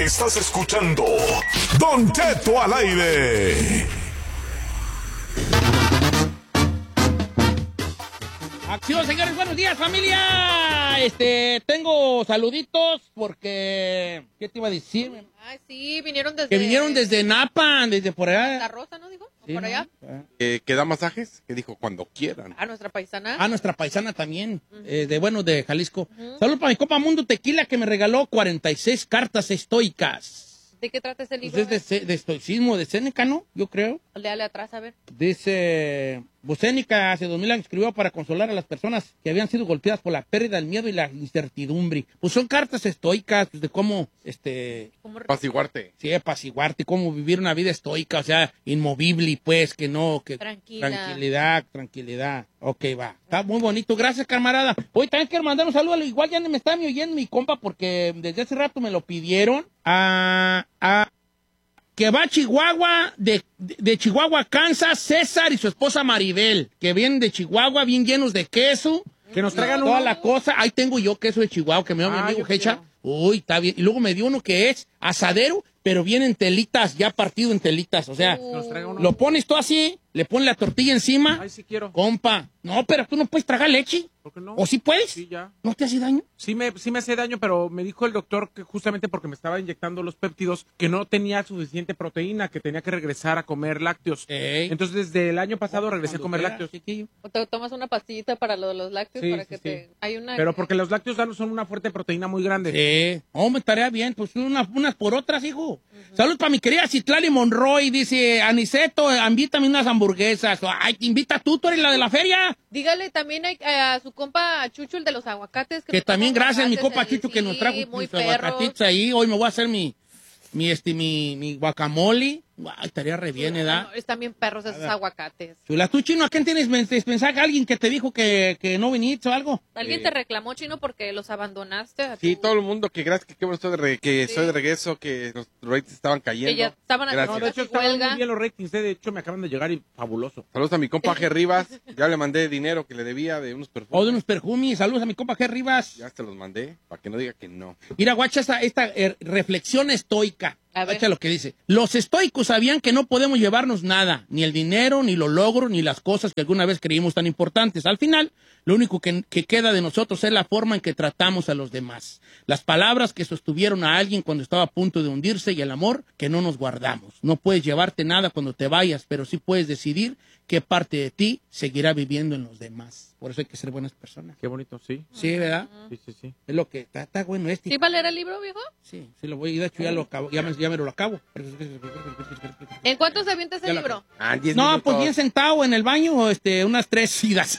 Estás escuchando Don Cheto al aire. Acción, señores, buenos días, familia. Tengo saluditos porque... ¿Qué te iba a decir? Ay, sí, vinieron desde... Que vinieron desde Napa, desde por allá. La Rosa, ¿no dijo? Sí, por allá. Que da masajes, que dijo cuando quieran. A nuestra paisana. A nuestra paisana también, de Jalisco. Saludos para mi compa Mundo Tequila que me regaló 46 cartas estoicas. ¿De qué trata ese libro? Pues es de estoicismo, de Séneca, ¿no? Yo creo. Léale atrás, a ver. Dice, Séneca hace 2000 años escribió para consolar a las personas que habían sido golpeadas por la pérdida, el miedo y la incertidumbre. Pues son cartas estoicas pues, de cómo, Apaciguarte. sí, apaciguarte, cómo vivir una vida estoica, o sea, inmovible, pues, que no, que... Tranquilidad. Ok, va. Está muy bonito. Gracias, camarada. Hoy también quiero mandar un saludo. Igual ya no me está oyendo mi compa porque desde hace rato me lo pidieron. Que va a Chihuahua, de Chihuahua, Kansas, César y su esposa Maribel, que vienen de Chihuahua, bien llenos de queso. Que nos traigan toda uno. la cosa. Ahí tengo yo queso de Chihuahua que me dio mi amigo Hecha. Uy, está bien. Y luego me dio uno que es asadero, pero viene en telitas, ya partido en telitas. O sea, Nos traigan uno. lo pones tú así, le pones la tortilla encima. Ay, sí quiero. Compa, no, pero tú no puedes tragar leche. ¿Por qué no? ¿O sí puedes? Sí, ya. ¿No te hace daño? Sí me hace daño, pero me dijo el doctor que justamente porque me estaba inyectando los péptidos, que no tenía suficiente proteína, que tenía que regresar a comer lácteos. Ey. Entonces, desde el año pasado regresé a comer Cuando lácteos. quieras, chiquillo. O te tomas una pastillita para lo de los lácteos Sí, para sí, que sí. te... Hay una... Pero porque los lácteos son una fuerte proteína muy grande. Sí. Oh, me estaría bien. Pues unas por otras, hijo. Salud para mi querida Citlali Monroy. Dice, Aniceto, invítame unas hamburguesas. Ay, te invita tú eres la de la feria. Dígale también a su compa Chucho, el de los aguacates. Que nos también trajo gracias, mi aguacates, compa Chicho, que nos trajo muy mis aguacatitos ahí. Hoy me voy a hacer mi guacamole. Ay, estaría re bien, ¿verdad? No, están bien perros esos aguacates. Chula, tú, Chino, ¿a quién tienes mensaje? ¿Alguien que te dijo que no viniste o algo? ¿Alguien te reclamó, Chino, porque los abandonaste? Sí, todo el mundo, que gracias, que qué bueno estoy estoy de regreso, que los ratings estaban cayendo. Que ya estaban Gracias. No, de hecho, haciendo estaban huelga. muy bien los ratings. De hecho, me acaban de llegar y fabuloso. Saludos a mi compa G. Rivas, ya le mandé dinero que le debía de unos perfumes. O de unos perfumes. Saludos a mi compa G. Rivas. Ya te los mandé, para que no diga que no. Mira, guacha, esta reflexión estoica. A ver. Guacha lo que dice. Los estoicos sabían que no podemos llevarnos nada, ni el dinero, ni los logros, ni las cosas que alguna vez creímos tan importantes. Al final, lo único que queda de nosotros es la forma en que tratamos a los demás. Las palabras que sostuvieron a alguien cuando estaba a punto de hundirse y el amor que no nos guardamos. No puedes llevarte nada cuando te vayas, pero sí puedes decidir qué parte de ti seguirá viviendo en los demás. Por eso hay que ser buenas personas. Qué bonito, sí. Sí, ¿verdad? Sí. Es lo que está bueno este. ¿Sí va a leer el libro, viejo? Sí, lo voy. Y de hecho ya lo acabo, ya me lo acabo. ¿En cuánto se avienta ese Ya lo libro? Ah, 10 No, minutos. pues bien sentado en el baño, unas 3 idas.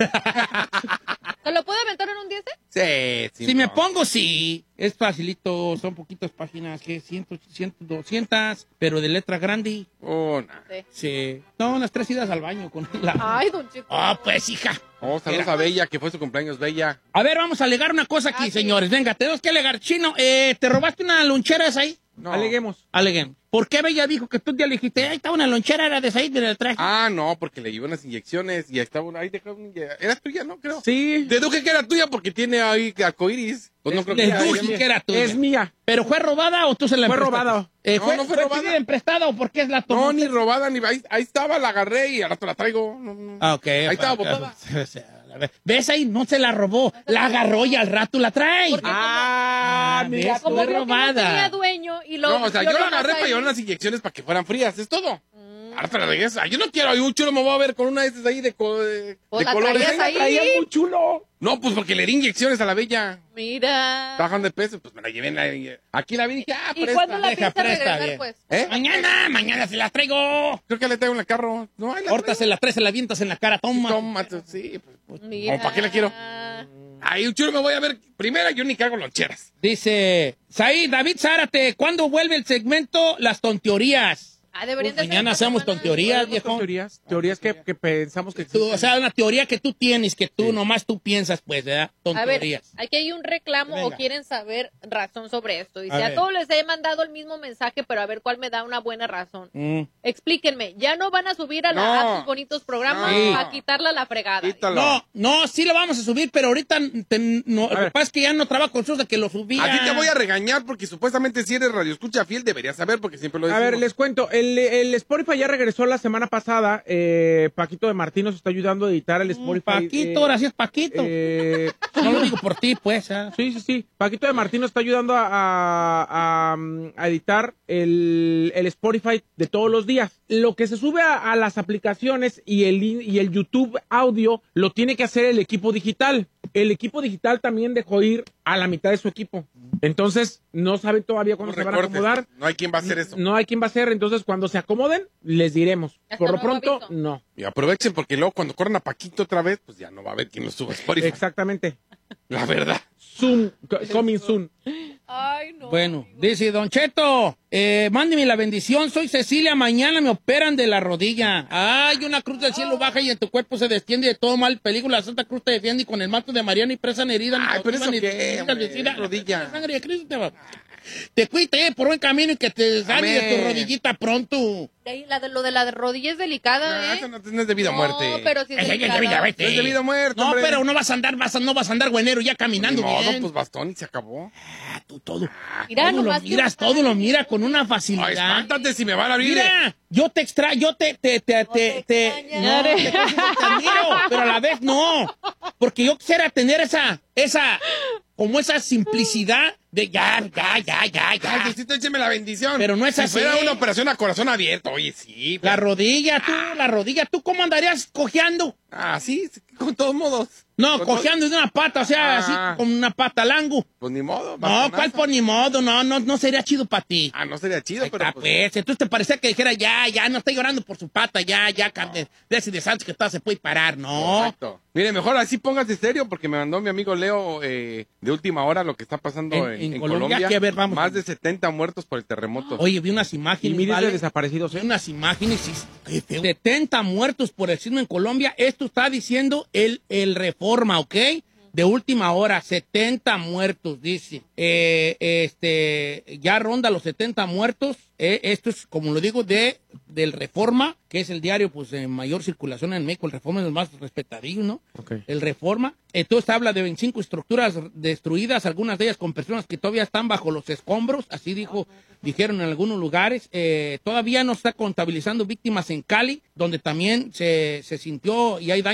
¿Se lo puede aventar en un 10? Sí, Si me pongo, sí. Es facilito, son poquitas páginas, que 100, 200, pero de letra grande. Oh, no. Sí. No, unas 3 idas al baño con la... Ay, don Chico. Pues, hija. Oh, saludos a Bella, que fue su cumpleaños, Bella. A ver, vamos a alegar una cosa aquí, sí. señores. Venga, tenemos que alegar. Chino, ¿te robaste una lonchera esa ahí? No. Aleguemos. Aleguen. ¿Por qué Bella dijo que tú ya le dijiste, ahí estaba una lonchera, era de ahí, del traje? Ah, no, porque le llevé unas inyecciones y estaba ahí dejó era tuya, ¿no? Creo. Sí. Deduje que era tuya porque tiene ahí arcoiris. Pues no creo que Deduje que era tuya. Es mía. ¿Pero fue robada o tú se la Fue emprestaste? robada. No, no fue robada. pedida emprestada o por qué es la tomó? No, ni robada, ni ahí estaba, la agarré y al rato la traigo. No. Ah, ok. Ahí estaba botada. ¿Ves ahí? No se la robó. La agarró y al rato la trae. Porque Mira, ¿ves? Como Fue vio que no tenía robada. dueño y lo... No, o sea, yo la agarré para llevar unas inyecciones para que fueran frías, es todo. Ahora te la regreso. Yo no quiero, un chulo me voy a ver con una de esas ahí de Pues la colores. traías ahí. traía muy chulo. No, pues porque le di inyecciones a la Bella. Mira. Bajan de peso, pues me la llevé aquí la vi y dije, ¿Y presta. cuándo la Deja, piensa presta, regresar, bien. pues? Mañana se la traigo. Creo que le traigo en el carro. No, ahí la Ahorita traigo. se la traes, se la avientas en la cara, toma. Tómate, sí. Pues, Mira. ¿para qué la quiero? Ahí un chulo me voy a ver. Primera, yo ni cago loncheras. Dice, David Zárate, ¿cuándo vuelve el segmento Las Tonteorías? Deberían de Mañana hacer hacemos esta con semana. teorías, Son viejo. teorías que pensamos que Tú, existen. o sea, una teoría que tú tienes, que tú nomás tú piensas, pues, ¿verdad? Son A ver, teorías. aquí hay un reclamo Venga. o quieren saber razón sobre esto. Dice, A a ver. todos les he mandado el mismo mensaje, pero a ver cuál me da una buena razón. Mm. Explíquenme, ya no van a subir a la No. app sus bonitos programas No. para quitarla a la fregada. Quítalo. No, sí lo vamos a subir, pero ahorita lo que ver. pasa es que ya no trabajo con sus de que lo subía. A ti te voy a regañar porque supuestamente si eres radioescucha fiel deberías saber porque siempre lo A decimos. ver, les cuento, el Spotify ya regresó la semana pasada. Paquito de Martín nos está ayudando a editar el Spotify. Paquito, ahora sí es Paquito. No lo digo por ti, pues. Sí. Paquito de Martín nos está ayudando a editar el Spotify de todos los días. Lo que se sube a las aplicaciones y el YouTube audio lo tiene que hacer el equipo digital. El equipo digital también dejó ir a la mitad de su equipo. Entonces, no saben todavía cuándo se van a Recortes. acomodar. No hay quien va a hacer eso. No hay quien va a hacer. Entonces, cuando se acomoden, les diremos. Hasta Por lo nuevo pronto, aviso. no. Y aprovechen porque luego cuando corran a Paquito otra vez, pues ya no va a haber quien lo suba a Spotify. Exactamente. La verdad. Soon, coming soon. Ay, no. Bueno, dice Don Cheto, mándeme la bendición, soy Cecilia, mañana me operan de la rodilla. Ay, una cruz del cielo baja y en tu cuerpo se destiende de todo mal peligro, la Santa Cruz te defiende y con el manto de Mariana y presan herida. Ay, pero eso ni qué, hombre, la rodilla. sangre de Cristo te va. Te cuite por buen camino y que te sane de tu Amén. rodillita pronto. Ey, lo de la rodilla es delicada, No, ¿eh? eso no es de vida o muerte. No, pero sí es Ay, ay, ay, delicada. vete. No es de vida o muerte, No, hombre. pero no vas a andar güenero ya caminando Ni modo, bien. pues bastón y se acabó. Tú todo. Mira, todo lo nomás que miras, buscar todo lo ahí. mira con una Ay, facilidad. espántate si me van a abrir. Mira, yo te extraño, yo te extrañaré. te admiro, pero a la vez no, porque yo quisiera tener esa simplicidad de ya. Ay, Diosito, écheme la bendición. Pero no es si así. fuera una operación a corazón abierto, oye, sí. La pero- rodilla, ¿tú cómo andarías cojeando? Ah, sí, con todos modos. No, Con cojeando de una pata, o sea, Ah. así con una pata lango. Pues ni modo. No, bastonazo. ¿cuál por ni modo? No sería chido para ti. Ah, no sería chido, Ahí pero está, pues... pues, entonces te parecía que dijera, ya, no está llorando por su pata, ya, de ese de Santos que todo se puede parar, no. Exacto. Mire, mejor así póngase serio porque me mandó mi amigo Leo de última hora lo que está pasando En en Colombia, Colombia. que a ver, vamos. Más de 70 muertos por el terremoto. Oye, vi unas Y imágenes, miles ¿vale? de desaparecidos. Vi unas imágenes y qué feo. 70 muertos por el sismo en Colombia. Esto está diciendo el Reforma, ¿ok? De última hora, 70 muertos, dice. Ya ronda los 70 muertos. Esto es, como lo digo, del Reforma, que es el diario pues de mayor circulación en México. El Reforma es el más respetadillo, ¿no? Ok. El Reforma. Entonces habla de 25 estructuras destruidas, algunas de ellas con personas que todavía están bajo los escombros, así dijeron en algunos lugares. Todavía no está contabilizando víctimas en Cali, donde también se sintió y hay daños